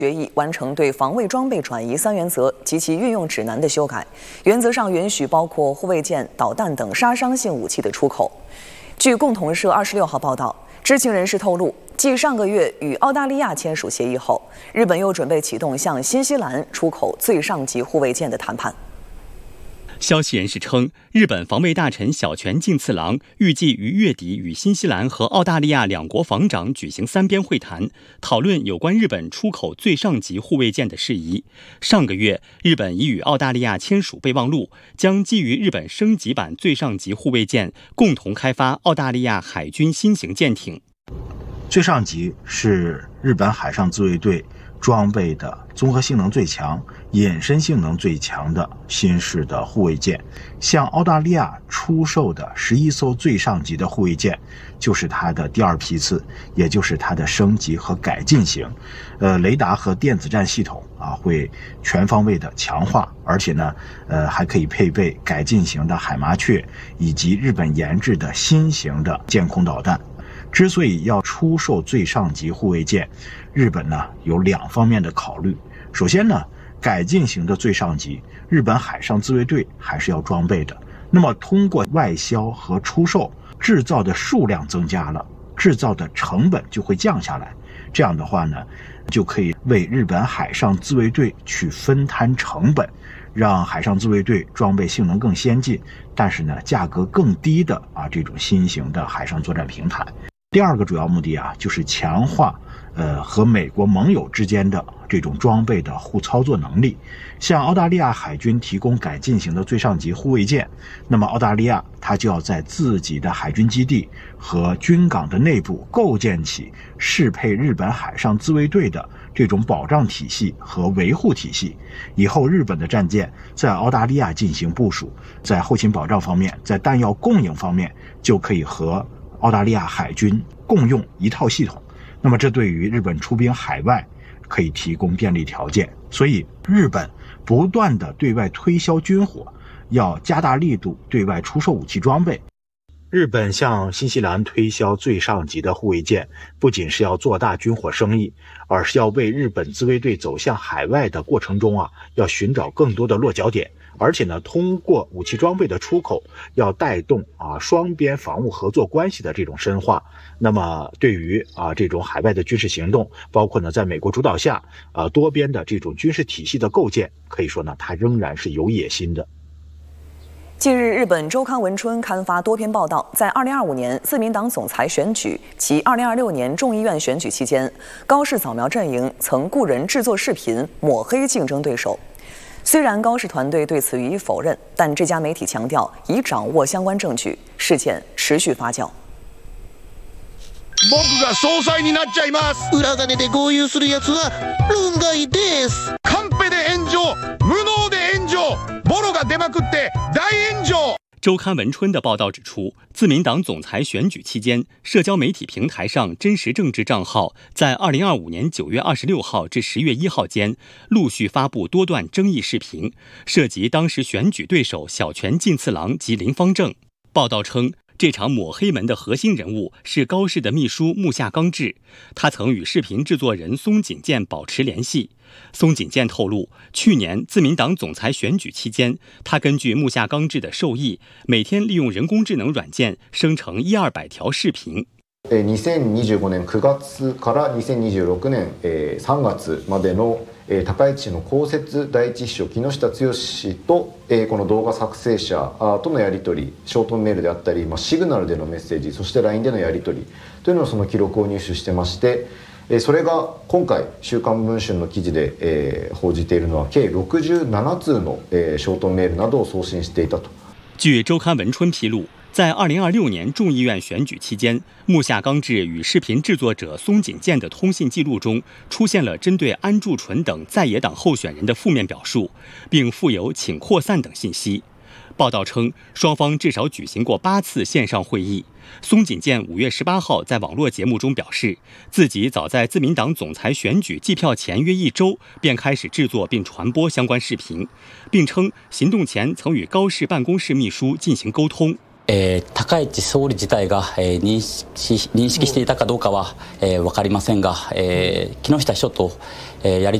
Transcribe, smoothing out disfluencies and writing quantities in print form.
决议完成对防卫装备转移3原则及其运用指南的修改，原则上允许包括护卫舰、导弹等杀伤性武器的出口。据共同社26号报道，知情人士透露，继上个月与澳大利亚签署协议后，日本又准备启动向新西兰出口最上级护卫舰的谈判。 消息人士称，日本防卫大臣小泉进次郎预计于月底与新西兰和澳大利亚两国防长举行3边会谈，讨论有关日本出口最上级护卫舰的事宜。上个月，日本已与澳大利亚签署备忘录，将基于日本升级版最上级护卫舰，共同开发澳大利亚海军新型舰艇。 最上级是日本海上自卫队装备的综合性能最强、隐身性能最强的新式的护卫舰。向澳大利亚出售的11艘最上级的护卫舰，就是它的第2批次，也就是它的升级和改进型。雷达和电子战系统会全方位的强化，而且呢，还可以配备改进型的海麻雀以及日本研制的新型的舰空导弹。之所以要出售最上级护卫舰，日本呢有2方面的考虑。首先呢，改进型的最上级，日本海上自卫队还是要装备的。那么通过外销和出售，制造的数量增加了，制造的成本就会降下来。这样的话呢，就可以为日本海上自卫队去分摊成本，让海上自卫队装备性能更先进，但是呢价格更低的这种新型的海上作战平台。第2个主要目的就是强化和美国盟友之间的这种装备的互操作能力。向澳大利亚海军提供改进型的最上级护卫舰，那么澳大利亚它就要在自己的海军基地和军港的内部构建起适配日本海上自卫队的这种保障体系和维护体系。以后日本的战舰在澳大利亚进行部署，在后勤保障方面，在弹药供应方面，就可以和澳大利亚海军共用一套系统。那么这对于日本出兵海外可以提供便利条件。所以日本不断的对外推销军火，要加大力度对外出售武器装备。日本向新西兰推销最上级的护卫舰，不仅是要做大军火生意，而是要为日本自卫队走向海外的过程中要寻找更多的落脚点。而且呢，通过武器装备的出口，要带动双边防务合作关系的这种深化。那么对于这种海外的军事行动，包括呢在美国主导下多边的这种军事体系的构建，可以说呢它仍然是有野心的。 近日，日本周刊文春刊发多篇报道，在2025年自民党总裁选举及2026年众议院选举期间，高市早苗阵营曾雇人制作视频抹黑竞争对手。虽然高市团队对此予以否认，但这家媒体强调已掌握相关证据，事件持续发酵。 僕が総裁になっちゃいます。 裏金で豪遊する奴は論外です。 カンペで炎上、無能で炎上、ボロが出まくって大炎上。 周刊文春的报道指出，自民党总裁选举期间，社交媒体平台上真实政治账号在2025年9月26号至10月1号间陆续发布多段争议视频，涉及当时选举对手小泉进次郎及林芳正。报道称，这场抹黑门的核心人物是高市的秘书木下刚志，他曾与视频制作人松井健保持联系。松井健透露，去年自民党总裁选举期间，他根据木下刚志的授意，每天利用人工智能软件生成100-200条视頻。 2025年9月から2026年3月までの高市の公設第一秘書木下剛氏とこの動画作成者とのやり取り、ショートメールであったり、シグナルでのメッセージ、そして LINE でのやり取りというのをその記録を入手してまして、それが今回週刊文春の記事で報じているのは計67通のショートメールなどを送信していたと。 据周刊文春披露，在2026年众议院选举期间，木下刚志与视频制作者松井健的通信记录中出现了针对安住淳等在野党候选人的负面表述，并附有请扩散等信息。报道称，双方至少举行过8次线上会议。松井健5月18号在网络节目中表示，自己早在自民党总裁选举计票前约1周便开始制作并传播相关视频，并称行动前曾与高市办公室秘书进行沟通。 高市総理自体が、認識していたかどうかは、分かりませんが、木下秘書と、やり